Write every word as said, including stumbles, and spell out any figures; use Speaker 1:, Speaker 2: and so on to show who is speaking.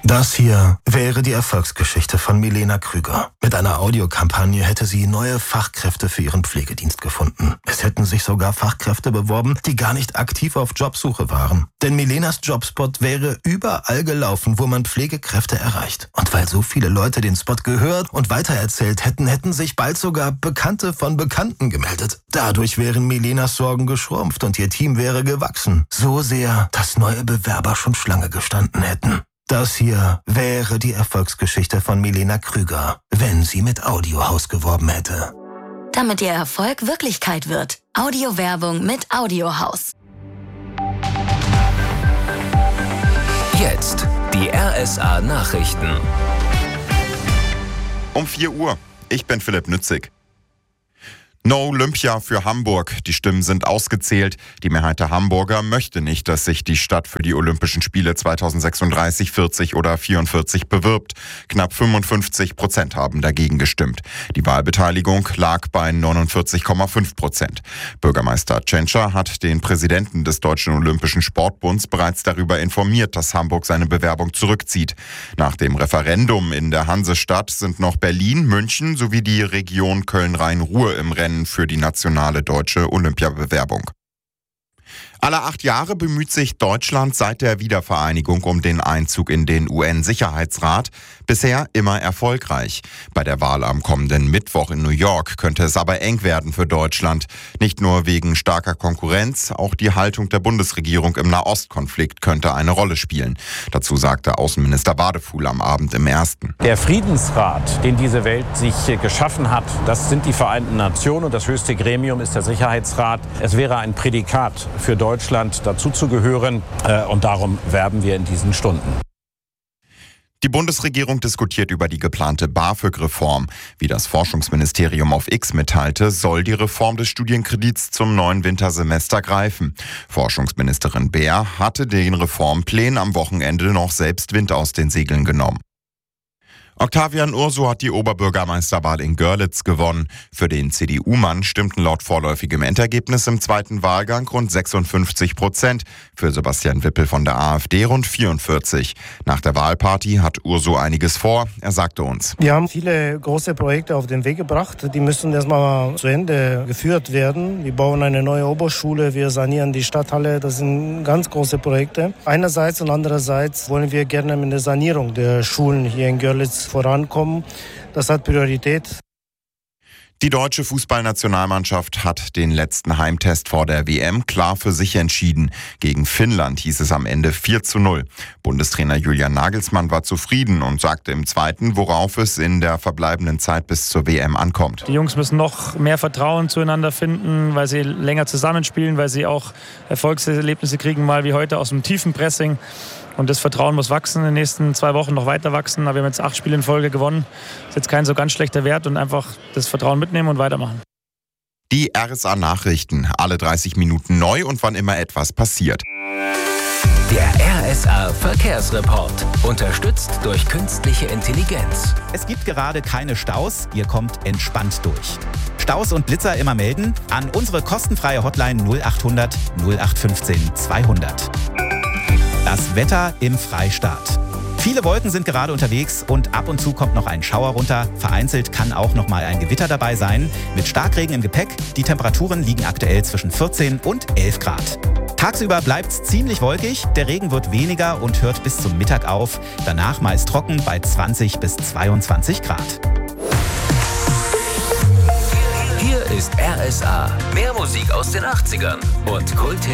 Speaker 1: Das hier wäre die Erfolgsgeschichte von Milena Krüger. Mit einer Audiokampagne hätte sie neue Fachkräfte für ihren Pflegedienst gefunden. Es hätten sich sogar Fachkräfte beworben, die gar nicht aktiv auf Jobsuche waren. Denn Milenas Jobspot wäre überall gelaufen, wo man Pflegekräfte erreicht. Und weil so viele Leute den Spot gehört und weitererzählt hätten, hätten sich bald sogar Bekannte von Bekannten gemeldet. Dadurch wären Milenas Sorgen geschrumpft und ihr Team wäre gewachsen. So sehr, dass neue Bewerber schon Schlange gestanden hätten. Das hier wäre die Erfolgsgeschichte von Milena Krüger, wenn sie mit Audiohaus geworben hätte.
Speaker 2: Damit ihr Erfolg Wirklichkeit wird. Audiowerbung mit Audiohaus.
Speaker 3: Jetzt die R S A Nachrichten.
Speaker 4: Um vier Uhr. Ich bin Philipp Nützig. No Olympia für Hamburg. Die Stimmen sind ausgezählt. Die Mehrheit der Hamburger möchte nicht, dass sich die Stadt für die Olympischen Spiele zweitausendsechsunddreißig, vierzig oder vierundvierzig bewirbt. Knapp fünfundfünfzig Prozent haben dagegen gestimmt. Die Wahlbeteiligung lag bei neunundvierzig Komma fünf Prozent. Bürgermeister Tschentscher hat den Präsidenten des Deutschen Olympischen Sportbunds bereits darüber informiert, dass Hamburg seine Bewerbung zurückzieht. Nach dem Referendum in der Hansestadt sind noch Berlin, München sowie die Region Köln-Rhein-Ruhr im Rennen für die nationale deutsche Olympiabewerbung. Alle acht Jahre bemüht sich Deutschland seit der Wiedervereinigung um den Einzug in den U N-Sicherheitsrat. Bisher immer erfolgreich. Bei der Wahl am kommenden Mittwoch in New York könnte es aber eng werden für Deutschland. Nicht nur wegen starker Konkurrenz, auch die Haltung der Bundesregierung im Nahostkonflikt könnte eine Rolle spielen. Dazu sagte Außenminister Wadefuhl am Abend im Ersten.
Speaker 5: Der Friedensrat, den diese Welt sich geschaffen hat, das sind die Vereinten Nationen und das höchste Gremium ist der Sicherheitsrat. Es wäre ein Prädikat für Deutschland dazuzugehören äh, und darum werben wir in diesen Stunden.
Speaker 4: Die Bundesregierung diskutiert über die geplante BAföG-Reform. Wie das Forschungsministerium auf X mitteilte, soll die Reform des Studienkredits zum neuen Wintersemester greifen. Forschungsministerin Beer hatte den Reformplänen am Wochenende noch selbst Wind aus den Segeln genommen. Octavian Urso hat die Oberbürgermeisterwahl in Görlitz gewonnen. Für den C D U-Mann stimmten laut vorläufigem Endergebnis im zweiten Wahlgang rund sechsundfünfzig Prozent. Für Sebastian Wippel von der AfD rund vierundvierzig. Nach der Wahlparty hat Urso einiges vor. Er sagte uns:
Speaker 6: Wir haben viele große Projekte auf den Weg gebracht. Die müssen erstmal zu Ende geführt werden. Wir bauen eine neue Oberschule, wir sanieren die Stadthalle. Das sind ganz große Projekte. Einerseits und andererseits wollen wir gerne mit der Sanierung der Schulen hier in Görlitz vorankommen. Das hat Priorität.
Speaker 4: Die deutsche Fußballnationalmannschaft hat den letzten Heimtest vor der W M klar für sich entschieden. Gegen Finnland hieß es am Ende vier zu null. Bundestrainer Julian Nagelsmann war zufrieden und sagte im Zweiten, worauf es in der verbleibenden Zeit bis zur W M ankommt.
Speaker 7: Die Jungs müssen noch mehr Vertrauen zueinander finden, weil sie länger zusammenspielen, weil sie auch Erfolgserlebnisse kriegen, mal wie heute aus dem tiefen Pressing. Und das Vertrauen muss wachsen, in den nächsten zwei Wochen noch weiter wachsen. Aber wir haben jetzt acht Spiele in Folge gewonnen. Das ist jetzt kein so ganz schlechter Wert und einfach das Vertrauen mitnehmen und weitermachen.
Speaker 4: Die R S A-Nachrichten, alle dreißig Minuten neu und wann immer etwas passiert.
Speaker 3: Der R S A-Verkehrsreport, unterstützt durch künstliche Intelligenz.
Speaker 8: Es gibt gerade keine Staus, ihr kommt entspannt durch. Staus und Blitzer immer melden an unsere kostenfreie Hotline null achthundert null acht fünfzehn zweihundert. Das Wetter im Freistaat. Viele Wolken sind gerade unterwegs und ab und zu kommt noch ein Schauer runter. Vereinzelt kann auch noch mal ein Gewitter dabei sein. Mit Starkregen im Gepäck. Die Temperaturen liegen aktuell zwischen vierzehn und elf Grad. Tagsüber bleibt es ziemlich wolkig. Der Regen wird weniger und hört bis zum Mittag auf. Danach meist trocken bei zwanzig bis zweiundzwanzig Grad.
Speaker 3: Hier ist R S A. Mehr Musik aus den achtzigern und Kulthits